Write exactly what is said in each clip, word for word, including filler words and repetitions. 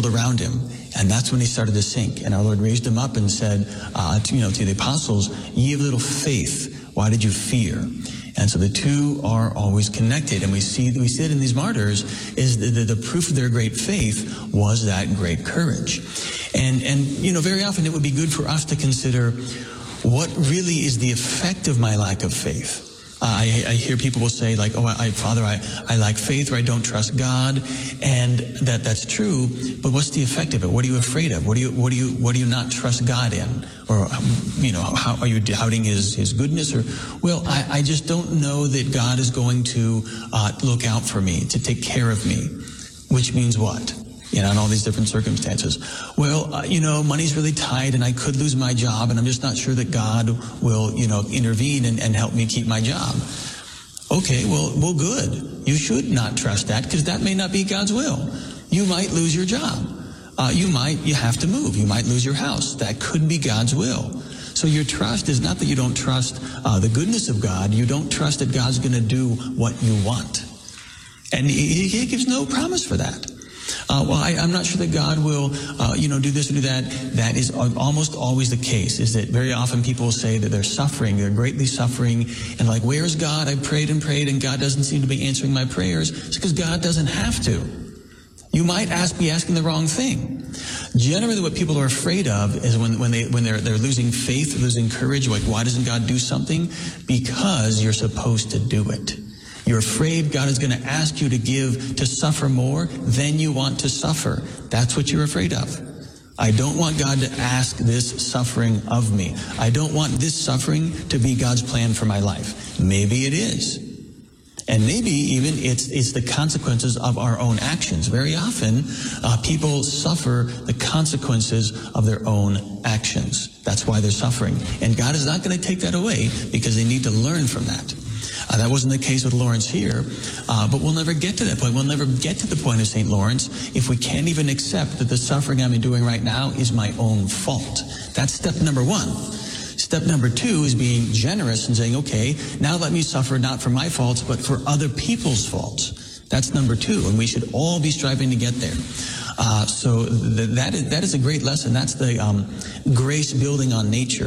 world around him. And that's when he started to sink. And our Lord raised him up and said, uh, to, you know, to the apostles, ye of little faith, why did you fear? And so the two are always connected. And we see, we see it in these martyrs, is the, the, the proof of their great faith was that great courage. And, and, you know, very often it would be good for us to consider what really is the effect of my lack of faith. Uh, I, I hear people will say, like, oh, I, Father, I, I lack faith, or I don't trust God, and that that's true. But what's the effect of it? What are you afraid of? What do you what do you what do you not trust God in? Or you know, how are you doubting His His goodness? Or well, I, I just don't know that God is going to uh, look out for me, to take care of me. Which means what? You know, in all these different circumstances. Well, uh, you know, money's really tight and I could lose my job, and I'm just not sure that God will, you know, intervene and, and help me keep my job. Okay, well, well, good. You should not trust that, because that may not be God's will. You might lose your job. Uh, you might, you have to move. You might lose your house. That could be God's will. So your trust is not that you don't trust uh, the goodness of God. You don't trust that God's going to do what you want. And he, he gives no promise for that. Uh, well, I, I'm not sure that God will, uh, you know, do this or do that. That is almost always the case, is that very often people will say that they're suffering, they're greatly suffering, and like, where's God? I prayed and prayed, and God doesn't seem to be answering my prayers. It's because God doesn't have to. You might ask, be asking the wrong thing. Generally, what people are afraid of is when, when, they, when they're, they're losing faith, losing courage, like, why doesn't God do something? Because you're supposed to do it. You're afraid God is going to ask you to give, to suffer more than you want to suffer. That's what you're afraid of. I don't want God to ask this suffering of me. I don't want this suffering to be God's plan for my life. Maybe it is. And maybe even it's, it's the consequences of our own actions. Very often, uh, people suffer the consequences of their own actions. That's why they're suffering. And God is not going to take that away, because they need to learn from that. Uh, that wasn't the case with Lawrence here, uh, but we'll never get to that point. We'll never get to the point of Saint Lawrence if we can't even accept that the suffering I'm doing right now is my own fault. That's step number one. Step number two is being generous and saying, okay, now let me suffer not for my faults, but for other people's faults. That's number two, and we should all be striving to get there. Uh, so th- that is that is a great lesson. That's the um, grace building on nature.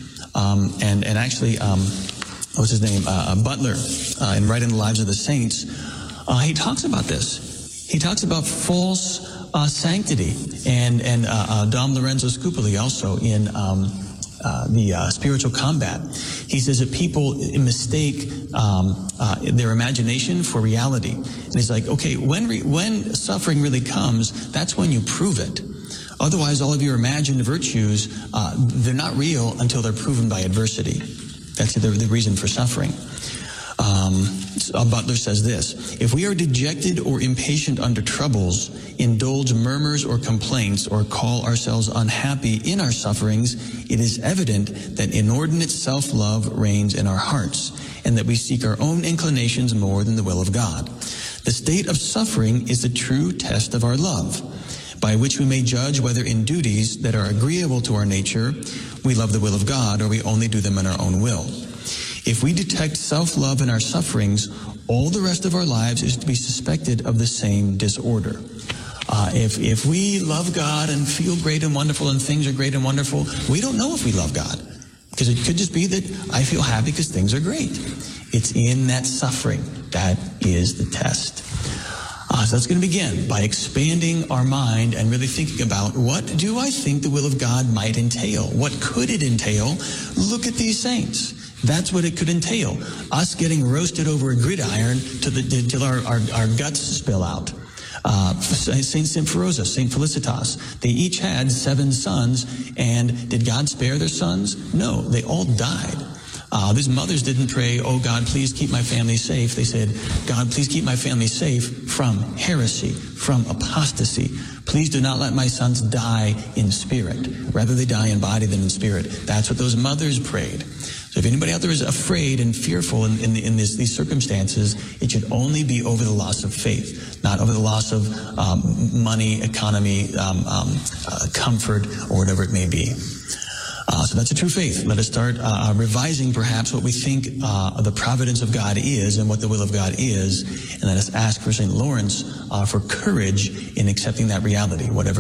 Um, and, and actually... Um, what's his name, uh, Butler, uh, in Writing the Lives of the Saints, uh, he talks about this. He talks about false uh, sanctity. And, and uh, uh, Dom Lorenzo Scupoli also in um, uh, the uh, Spiritual Combat. He says that people mistake um, uh, their imagination for reality. And he's like, okay, when, re- when suffering really comes, that's when you prove it. Otherwise, all of your imagined virtues, uh, they're not real until they're proven by adversity. That's the, the reason for suffering. Um, Butler says this: if we are dejected or impatient under troubles, indulge murmurs or complaints, or call ourselves unhappy in our sufferings, it is evident that inordinate self-love reigns in our hearts, and that we seek our own inclinations more than the will of God. The state of suffering is the true test of our love, by which we may judge whether in duties that are agreeable to our nature we love the will of God, or we only do them in our own will. If we detect self-love in our sufferings, all the rest of our lives is to be suspected of the same disorder. Uh, if, if we love God and feel great and wonderful and things are great and wonderful, we don't know if we love God. Because it could just be that I feel happy because things are great. It's in that suffering that is the test. Uh, so that's going to begin by expanding our mind and really thinking about, what do I think the will of God might entail? What could it entail? Look at these saints. That's what it could entail. Us getting roasted over a gridiron to the, till our, our, our guts spill out. Uh, Saint Symphoros, Saint Felicitas, they each had seven sons, and did God spare their sons? No, they all died. Uh, these mothers didn't pray, oh God, please keep my family safe. They said, God, please keep my family safe from heresy, from apostasy. Please do not let my sons die in spirit. Rather they die in body than in spirit. That's what those mothers prayed. So if anybody out there is afraid and fearful in, in, in this, these circumstances, it should only be over the loss of faith, not over the loss of um, money, economy, um, um, uh, comfort, or whatever it may be. Uh, so that's a true faith. Let us start uh, revising perhaps what we think uh, the providence of God is and what the will of God is, and let us ask for Saint Lawrence uh, for courage in accepting that reality, whatever